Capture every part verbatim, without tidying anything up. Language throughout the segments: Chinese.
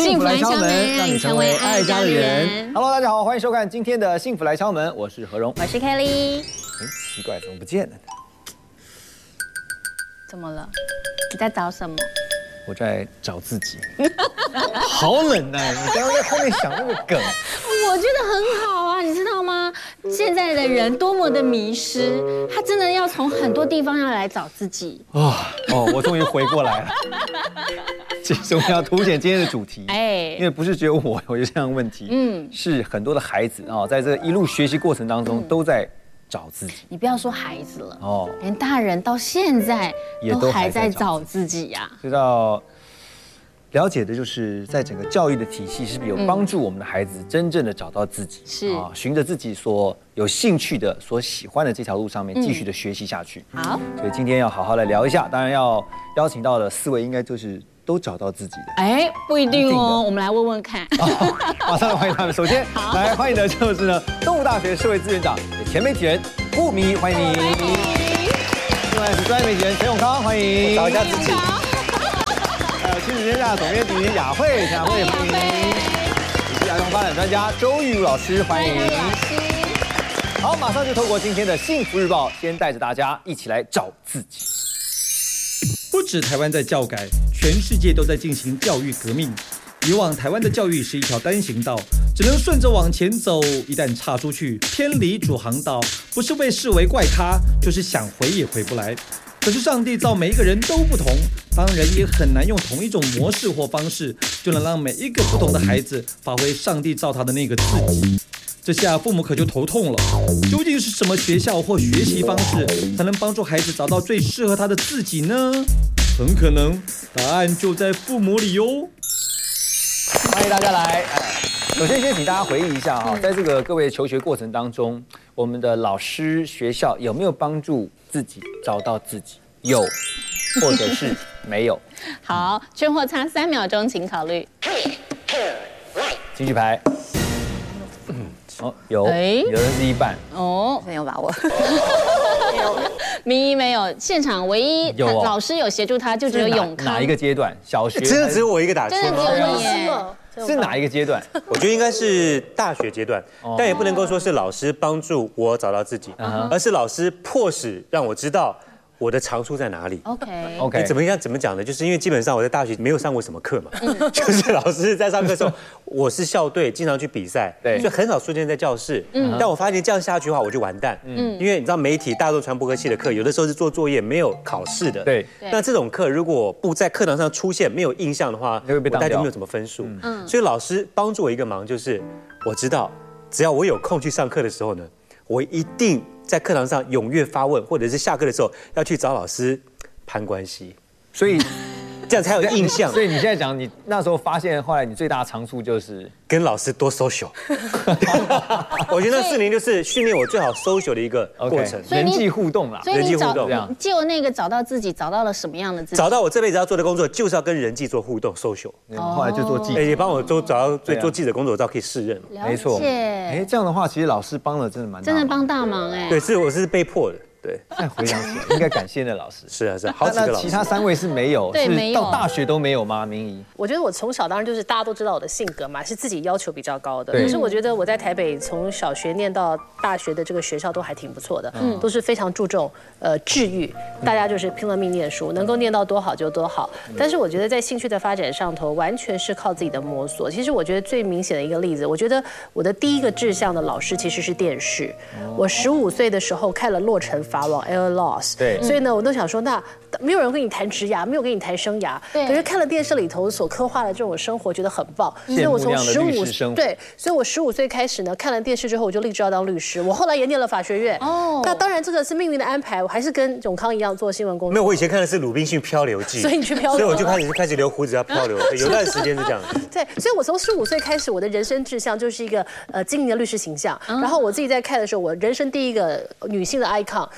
幸福来敲门，让你成为爱家的人。Hello， 大家好，欢迎收看今天的幸福来敲门，我是何荣， 我是 Kelly。 哎，奇怪，怎么不见了呢？ 怎么了？你在找什么？ 我在找自己。好冷啊！你刚刚在后面想那个梗。 我觉得很好啊，你知道吗？现在的人多么的迷失，他真的要从很多地方要来找自己。 哦哦，我终于回过来了。其实我们要凸显今天的主题，哎，因为不是只有我有这样的问题，嗯，是很多的孩子啊，在这一路学习过程当中都在找自己。 你不要说孩子了，哦，连大人到现在都还在找自己呀。 知道。了解的就是在整个教育的体系，是不是有帮助我们的孩子真正的找到自己，是啊，循着自己所有兴趣的、所喜欢的这条路上面继续的学习下去。 好， 所以今天要好好来聊一下，当然要邀请到的四位应该就是都找到自己的。 哎，不一定哦，我们来问问看。 马上来欢迎他们。首先来欢迎的就是呢，东吴大学社会资源长、前媒体人顾糜，欢迎你。另外是专业媒体人陈永康，欢迎。 找一下自己。 亲子天下总编辑雅慧，雅慧欢迎，以及儿童发展专家周玉如老师，欢迎。好，马上就透过今天的幸福日报，先带着大家一起来找自己。 不止台湾在教改，全世界都在进行教育革命。以往台湾的教育是一条单行道，只能顺着往前走，一旦岔出去，偏离主航道，不是被视为怪咖，就是想回也回不来。可是上帝造每一个人都不同，当然也很难用同一种模式或方式，就能让每一个不同的孩子发挥上帝造他的那个自己。这下父母可就头痛了，究竟是什么学校或学习方式才能帮助孩子找到最适合他的自己呢？很可能答案就在父母里哟。 欢迎大家来。首先，先请大家回忆一下哈，在这个各位求学过程当中，我们的老师、学校有没有帮助自己找到自己？有，或者是没有？ 好，圈或差三秒钟，请考虑。 请举牌。哦，有，有人是一半。 哦， 很有把握。 咪没有，现场唯一老师有协助他，就只有永康。 哪一个阶段？小学？ 真的只有我一个打圈？ 真的只有你耶。 是哪一个阶段？ 我觉得应该是大学阶段，但也不能够说是老师帮助我找到自己，而是老师迫使让我知道我的长处在哪里。 OK OK， 怎么样？怎么讲呢？就是因为基本上我在大学没有上过什么课嘛，就是老师在上课的时候，我是校队，经常去比赛，对，所以很少出现在教室。但我发现这样下去的话，我就完蛋。嗯，因为你知道媒体、大众传播科系的课，有的时候是做作业，没有考试的。对，那这种课如果不在课堂上出现，没有印象的话，我大概就没有什么分数。嗯，所以老师帮助我一个忙，就是我知道，只要我有空去上课的时候呢，我一定在课堂上踊跃发问，或者是下课的时候要去找老师攀关系， 所以这样才有印象。 所以你现在讲，你那时候发现，后来你最大的长处就是跟老师多 social。我觉得那四年就是训练我最好 social 的一个过程， 人际互动啦， 人际互动这样。就那个找到自己，找到了什么样的自己？ 找到我这辈子要做的工作，就是要跟人际做互动 social。 后来就做记者， 也帮我都找到做做记者工作，我知道可以胜任。 没错，哎，这样的话，其实老师帮了真的蛮真的帮大忙哎。 对，是我是被迫的。对， 现在回想起来，应该感谢那老师。 是啊，是啊，好几个老师。 其他三位是没有， 对，没有， 到大学都没有吗？明仪， 我觉得我从小当然就是大家都知道我的性格嘛，是自己要求比较高的。可是我觉得我在台北从小学念到大学的这个学校都还挺不错的，嗯，都是非常注重呃治愈，大家就是拼了命念书，能够念到多好就多好。但是我觉得在兴趣的发展上头，完全是靠自己的摸索。其实我觉得最明显的一个例子，我觉得我的第一个志向的老师其实是电视。我十五岁的时候看了《洛城法网》Air Law。对，所以呢，我都想说，那没有人跟你谈职涯，没有跟你谈生涯，可是看了电视里头所刻画的这种生活，觉得很棒。所以我从十五对，所以我十五岁开始呢，看了电视之后，我就立志要当律师。我后来也念了法学院。哦，那当然这个是命运的安排，我还是跟永康一样做新闻工作。 没有，我以前看的是《鲁滨逊漂流记》， 所以你去漂流， 所以我就开始开始留胡子要漂流，有段时间是这样。 对，所以我从十五岁开始，我的人生志向就是一个呃经营的律师形象。然后我自己在看的时候，我人生第一个女性的 icon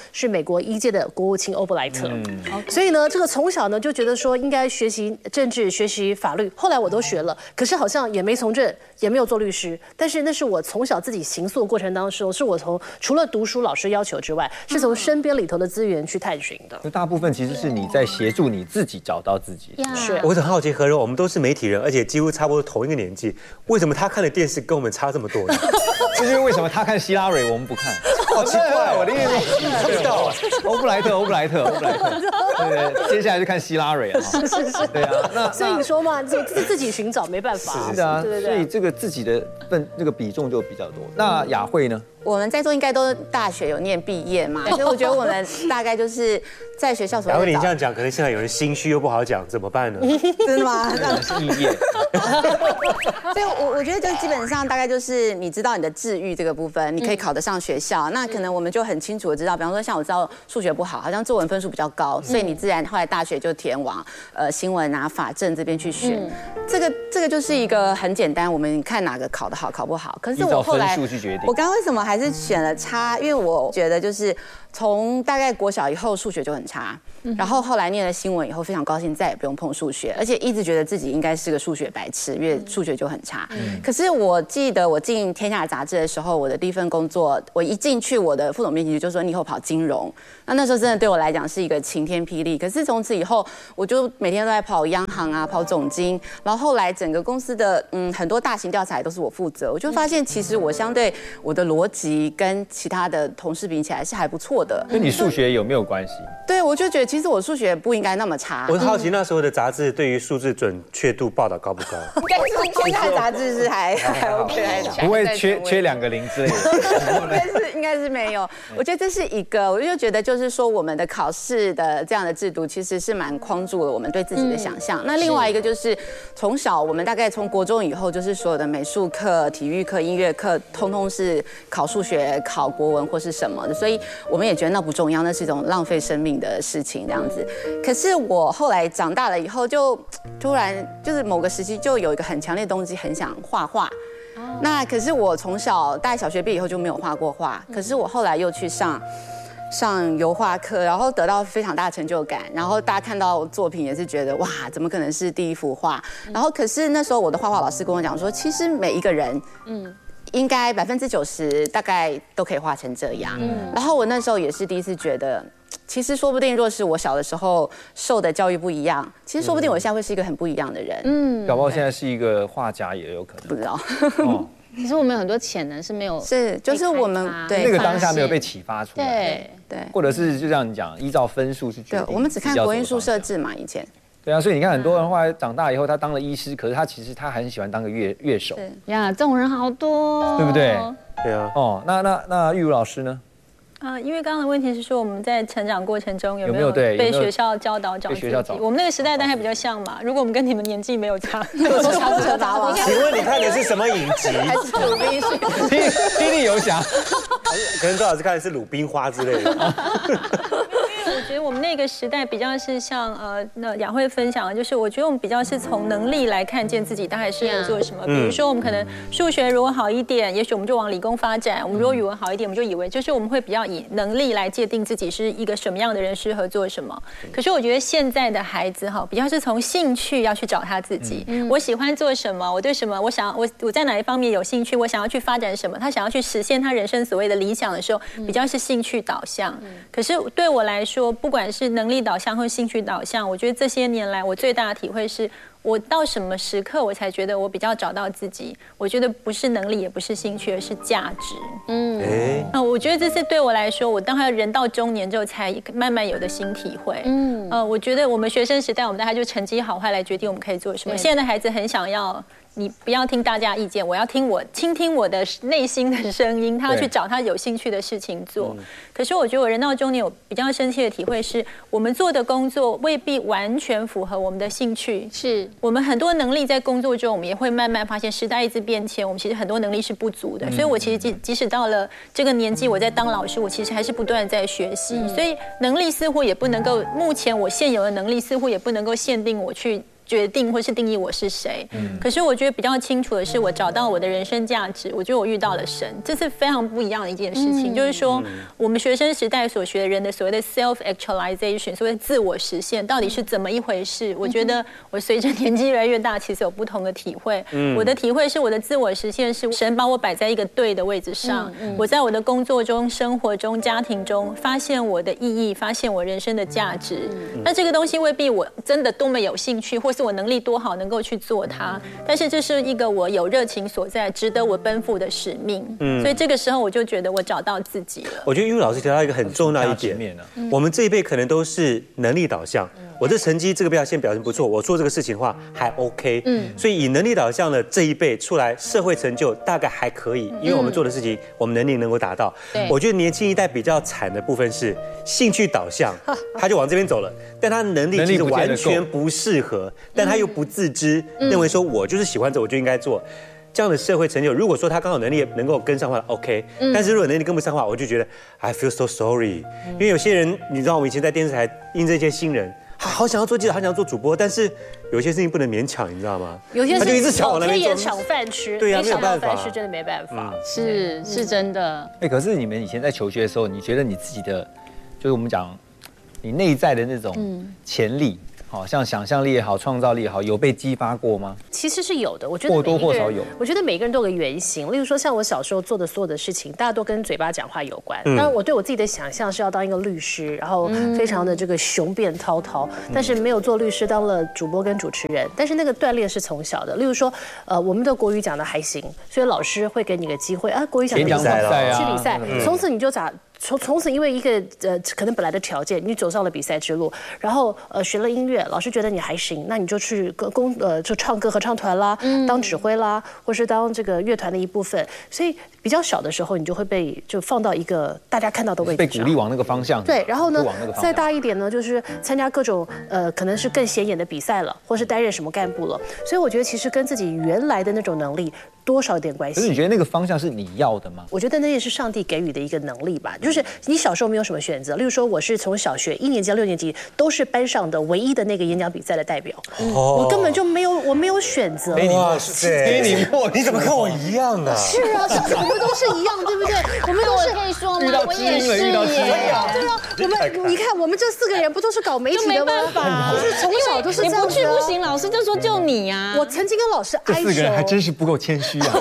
是美国一届的国务卿欧布莱特。所以呢，这个从小呢就觉得说应该学习政治、学习法律，后来我都学了，可是好像也没从政，也没有做律师。但是那是我从小自己行塑的过程当中，是我从除了读书老师要求之外，是从身边里头的资源去探寻的。 就大部分其实是你在协助你自己找到自己。 是， 我很好奇，何柔，我们都是媒体人，而且几乎差不多同一个年纪，为什么他看的电视跟我们差这么多呢？ 就是因为为什么他看希拉蕊，我们不看？好奇怪，我的意思看不到。欧布莱特，欧布莱特，欧布莱特。对对，接下来就看希拉蕊啊。 是是是， 对啊。那所以你说嘛，自自自己寻找没办法。 是啊，所以这个自己的份这个比重就比较多。那雅慧呢？ 我们在座应该都大学有念毕业嘛，所以我觉得我们大概就是在学校所。 雅慧，你这样讲，可能现在有人心虚又不好讲，怎么办呢？ 真的吗？ 那是肄业。 所以我我觉得就基本上大概就是你知道你的治愈这个部分，你可以考得上学校，那可能我们就很清楚的知道，比方说像我知道数学不好，好像作文分数比较高，所以你自然后来大学就填往呃新闻啊、法政这边去选。这个这个就是一个很简单，我们看哪个考得好考不好。可是我后来，我刚刚为什么还是选了差？因为我觉得就是从大概国小以后数学就很差，然后后来念了新闻以后非常高兴再也不用碰数学，而且一直觉得自己应该是个数学白痴，因为数学就很差。可是我记得我进《天下》杂志的时候，我的第一份工作，我一进去我的副总编辑就说你以后跑金融，那那时候真的对我来讲是一个晴天霹雳。可是从此以后，我就每天都在跑央行啊，跑总经，然后后来整个公司的嗯很多大型调查也都是我负责，我就发现其实我相对我的逻辑跟其他的同事比起来是还不错的。 跟你数学有没有关系？ 对，我就觉得其实我数学不应该那么差。 我好奇那时候的杂志对于数字准确度报道高不高？ 应该是《天下》杂志是还还 OK， 还不会缺缺两个零之类的。 应该是应该是没有。我觉得这是一个，我就觉得就是说我们的考试的这样的制度其实是蛮框住了我们对自己的想象。那另外一个就是从小我们大概从国中以后，就是所有的美术课、体育课、音乐课，通通是考数学、考国文或是什么的，所以我们也觉得那不重要，那是一种浪费生命的事情这样子。可是我后来长大了以后，就突然就是某个时期就有一个很强烈的动机，很想画画。那可是我从小大概小学毕业以后就没有画过画，可是我后来又去上上油画课，然后得到非常大的成就感，然后大家看到作品也是觉得哇，怎么可能是第一幅画？然后可是那时候我的画画老师跟我讲说，其实每一个人，嗯。应该百分之九十大概都可以画成这样，嗯，然后我那时候也是第一次觉得，其实说不定若是我小的时候受的教育不一样，其实说不定我现在会是一个很不一样的人，嗯， 搞不好现在是一个画家也有可能， 不知道。 哦， 其实我们有很多潜能是没有， 是就是我们对那个当下没有被启发出来， 对对， 或者是就像你讲，依照分数去决定， 对，我们只看国英数设置嘛，以前。 对啊，所以你看，很多人后来长大以后，他当了医师，可是他其实他很喜欢当个乐乐手， 呀，这种人好多， 对不对？ 对啊。 哦，那那那玉如老师呢？ 啊，因为刚刚的问题是说我们在成长过程中有没有被学校教导找自己？我们那个时代当然还比较像嘛。如果我们跟你们年纪没有差， 我差不多差了。 请问你看的是什么影集？ 还是鲁滨逊？ 霹雳游侠？ 可能周老师看的是鲁冰花之类的。 我觉得我们那个时代比较是像呃，那雅慧分享的，就是我觉得我们比较是从能力来看见自己大概适合做什么。比如说我们可能数学如果好一点，也许我们就往理工发展；我们如果语文好一点，我们就以为就是我们会比较以能力来界定自己是一个什么样的人，适合做什么。可是我觉得现在的孩子哈，比较是从兴趣要去找他自己。我喜欢做什么？我对什么？我想我我在哪一方面有兴趣？我想要去发展什么？他想要去实现他人生所谓的理想的时候，比较是兴趣导向。可是对我来说，不管是能力导向或兴趣导向，我觉得这些年来我最大的体会是，我到什么时刻我才觉得我比较找到自己？我觉得不是能力，也不是兴趣，而是价值。嗯，哎，那我觉得这是对我来说，我当然人到中年之后才慢慢有的新体会。嗯，呃，我觉得我们学生时代，我们大概就成绩好坏来决定我们可以做什么。现在的孩子很想要。你不要听大家意见，我要听我倾听我的内心的声音，他要去找他有兴趣的事情做。可是我觉得我人到中年有比较深切的体会是，我们做的工作未必完全符合我们的兴趣。是我们很多能力在工作中，我们也会慢慢发现时代一直变迁，我们其实很多能力是不足的。所以我其实即即使到了这个年纪，我在当老师，我其实还是不断在学习。所以能力似乎也不能够，目前我现有的能力似乎也不能够限定我去决定或是定义我是谁。嗯，可是我觉得比较清楚的是，我找到我的人生价值。我觉得我遇到了神，这是非常不一样的一件事情。嗯、就是说，我们学生时代所学的人的所谓的 self actualization， 所谓的自我实现，到底是怎么一回事？我觉得我随着年纪越来越大，其实有不同的体会。嗯，我的体会是我的自我实现是神把我摆在一个对的位置上。嗯嗯、我在我的工作中、生活中、家庭中，发现我的意义，发现我人生的价值。嗯、那这个东西未必我真的多么有兴趣，或是我能力多好能够去做它，但是这是一个我有热情所在，值得我奔赴的使命。嗯，所以这个时候我就觉得我找到自己了。 我觉得玉老师提到一个很重要一点，我们这一辈可能都是能力导向。我这成绩这个表现表现不错，我做这个事情的话还 OK。嗯，所以以能力导向的这一辈出来，社会成就大概还可以，因为我们做的事情我们能力能够达到。我觉得年轻一代比较惨的部分是兴趣导向，他就往这边走了，但他能力其实完全不适合，但他又不自知，认为说我就是喜欢这，我就应该做。这样的社会成就，如果说他刚好能力能够跟上的话 ，OK。但是如果能力跟不上的话，我就觉得 I feel so sorry。因为有些人，你知道，我们以前在电视台应征一些新人，他好想要做记者，好想要做主播，但是有些事情不能勉强，你知道吗？ 有些他就一直想往那边做， 抢饭吃， 对呀，没有办法， 饭吃真的没办法， 是是真的。 哎，可是你们以前在求学的时候，你觉得你自己的，就是我们讲你内在的那种潜力。好像想象力也好，创造力也好，有被激发过吗？ 其实是有的，我觉得或多或少有。 我觉得每个人都有个原型，例如说像我小时候做的所有的事情，大家都跟嘴巴讲话有关。当然，我对我自己的想象是要当一个律师，然后非常的这个雄辩滔滔，但是没有做律师，当了主播跟主持人。但是那个锻炼是从小的，例如说，呃，我们的国语讲的还行，所以老师会给你个机会啊，国语讲的比赛去比赛，从此你就咋。从从此因为一个呃可能本来的条件，你走上了比赛之路，然后呃学了音乐，老师觉得你还行，那你就去公呃就唱歌合唱团啦，嗯、当指挥啦，或是当这个乐团的一部分。所以比较小的时候，你就会被就放到一个大家看到的位置上， 被鼓励往那个方向。 对，然后呢，再大一点呢，就是参加各种呃可能是更显眼的比赛了，或是担任什么干部了。所以我觉得其实跟自己原来的那种能力多少有点关系。 可是你觉得那个方向是你要的吗？ 我觉得那也是上帝给予的一个能力吧，就是你小时候没有什么选择，例如说我是从小学一年级到六年级都是班上的唯一的那个演讲比赛的代表，哦、我根本就没有我没有选择。 哇塞，你你怎么跟我一样啊？ 是啊，我们都是一样，对不对？我们都是可以说吗？我也是耶。 对啊，我们你看我们这四个人不都是搞媒体的吗？ 没办法， 就是从小都是这样子。 你不去不行，老师就说就你呀。 我曾经跟老师哀求， 这四个人还真是不够谦虚啊。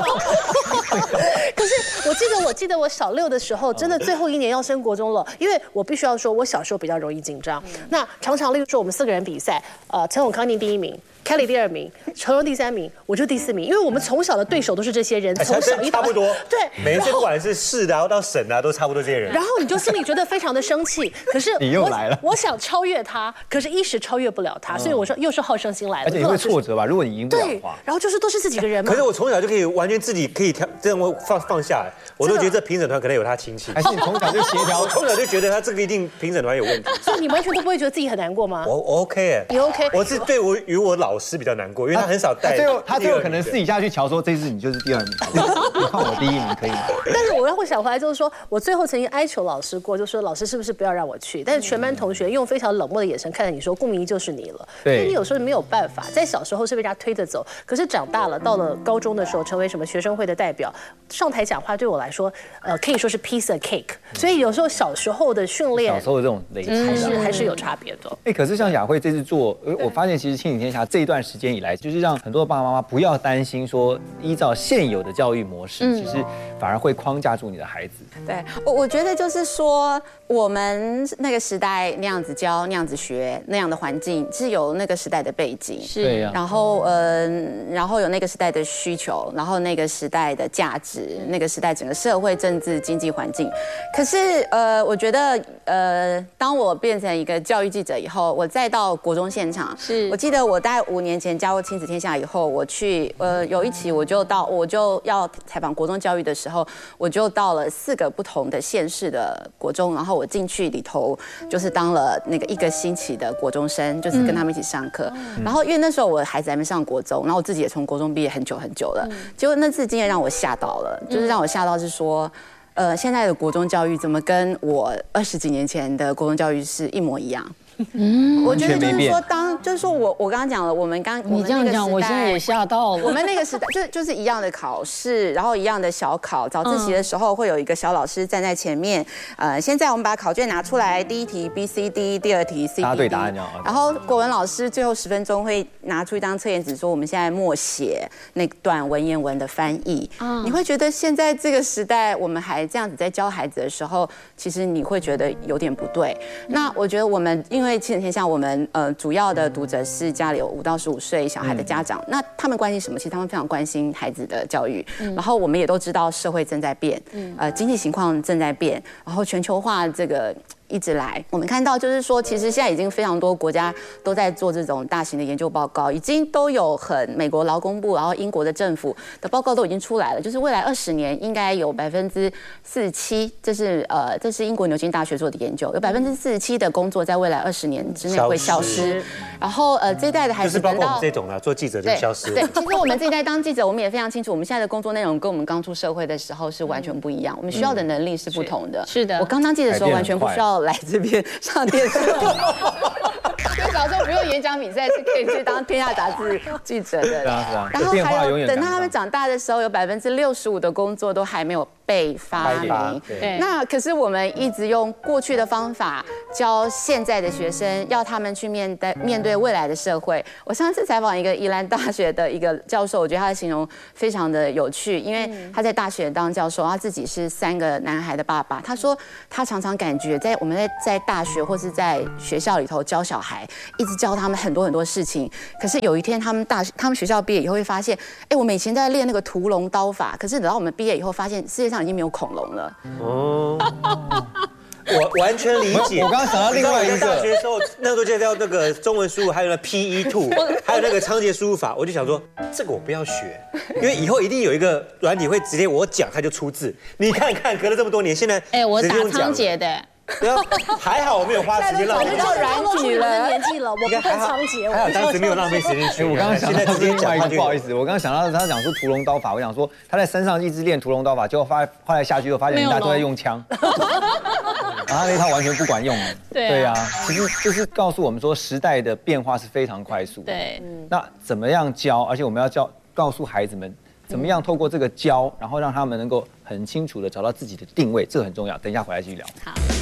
可是我记得，我记得我小六的时候，真的最后一年要升国中了，因为我必须要说，我小时候比较容易紧张。那常常，例如说我们四个人比赛，呃，陈永康定第一名。Kelly 第二名，陈荣第三名，我就第四名，因为我们从小的对手都是这些人，从小一差不多， 对， 每一次不管是市的，然后到省的，都差不多这些人。 然后你就心里觉得非常的生气，可是你又来了， 我想超越他，可是一时超越不了他，所以我说又是好胜心来了， 而且你会挫折吧？如果你赢不了的话， 然后就是都是自己的人嘛。 可是我从小就可以完全自己可以调，这样放放下来，我都觉得这评审团可能有他亲戚， 还是你从小就协调， 我从小就觉得他这个一定评审团有问题， 所以你完全都不会觉得自己很难过吗？ 我我 OK 哎， 你 OK？ 我是对我与我老师比较难过，因为他很少带。 最后他最后可能私底下去瞧说，这次你就是第二名，你看我第一名可以吗？ 但是我要会想回来，就是说我最后曾经哀求老师过，就说老师是不是不要让我去？但是全班同学用非常冷漠的眼神看着你说，顾明仪就是你了。所以你有时候没有办法，在小时候是被人家推着走，可是长大了，到了高中的时候，成为什么学生会的代表，上台讲话对我来说，呃，可以说是 piece of cake。所以有时候小时候的训练， 小时候的这种累积还是还是有差别的。 哎，可是像雅慧这次做，我发现其实亲子天下这一段时间以来，就是让很多爸爸妈妈不要担心说依照现有的教育模式，其实反而会框架住你的孩子。 对，我我觉得就是说，我们那个时代那样子教、那样子学、那样的环境，是有那个时代的背景， 是， 然后呃，然后有那个时代的需求，然后那个时代的价值，那个时代整个社会、政治、经济环境。可是呃，我觉得呃，当我变成一个教育记者以后，我再到国中现场， 是我记得我大概五年前加入亲子天下以后，我去呃有一期我就到我就要采访国中教育的时候，我就到了四个不同的县市的国中，然后我进去里头就是当了那个一个星期的国中生，就是跟他们一起上课。嗯、然后因为那时候我孩子还没上国中，然后我自己也从国中毕业很久很久了，嗯、结果那次经验让我吓到了，就是让我吓到是说。呃，现在的国中教育怎么跟我二十几年前的国中教育是一模一样？ 嗯，我觉得就是说，当就是说我我刚刚讲了，我们刚你这样讲，我现在也吓到了。 我们那个时代就就是一样的考试，然后一样的小考，早自习的时候会有一个小老师站在前面。呃，现在我们把考卷拿出来，第一题 B C D， 第二题 C D， 答对答案就好。 然后国文老师最后十分钟会拿出一张测验纸，说我们现在默写那段文言文的翻译。嗯，你会觉得现在这个时代，我们还这样子在教孩子的时候，其实你会觉得有点不对。那我觉得我们因为亲子天下，我们呃主要的读者是家里有五到十五岁小孩的家长，那他们关心什么？其实他们非常关心孩子的教育。然后我们也都知道社会正在变，呃，经济情况正在变，然后全球化这个一直来，我们看到就是说，其实现在已经非常多国家都在做这种大型的研究报告，已经都有很美国劳工部，然后英国的政府的报告都已经出来了，就是未来二十年应该有百分之四十七，这是呃这是英国牛津大学做的研究，有百分之四十七的工作在未来二十年之内会消失，然后呃这一代的孩子就是包括我们这种的做记者就消失了。 对，其实我们这一代当记者，我们也非常清楚，我们现在的工作内容跟我们刚出社会的时候是完全不一样，我们需要的能力是不同的。 是的， 我刚当记者的时候完全不需要来这边上电视，就小时候不用演讲比赛是可以去当天下杂志记者的。 是啊是啊。 然后还有等到他们长大的时候，有百分之六十五的工作都还没有被发明。 对。 那可是我们一直用过去的方法教现在的学生，要他们去面对面对未来的社会。我上次采访一个宜兰大学的一个教授，我觉得他的形容非常的有趣，因为他在大学当教授，他自己是三个男孩的爸爸。他说他常常感觉在我们在在大学或是在学校里头教小孩，一直教他们很多很多事情。可是有一天他们大他们学校毕业以后会发现，哎，我们以前在练那个屠龙刀法，可是等到我们毕业以后发现世界上已经没有恐龙了。哦。 我完全理解。 我刚刚想到另外一个， 大学的时候，那时候就叫那个中文输入，还有那 P E two， 还有那个仓颉输入法，我就想说，这个我不要学，因为以后一定有一个软体会直接我讲它就出字。你看看，隔了这么多年，现在哎，我打仓颉的。 对啊，还好我没有花时间浪费。 到软体了，年纪了，我不看仓颉。 还好当时没有浪费时间学。 我刚刚想到另外一个，不好意思，我刚刚想到他讲说屠龙刀法，我想说他在山上一直练屠龙刀法，结果发后来下去又发现人家都在用枪，然后他那套完全不管用。对啊，其实就是告诉我们说时代的变化是非常快速。 对， 那怎么样教？而且我们要教告诉孩子们。怎么样透过这个教，然后让他们能够很清楚的找到自己的定位，这个很重要。等一下回来继续聊。 好。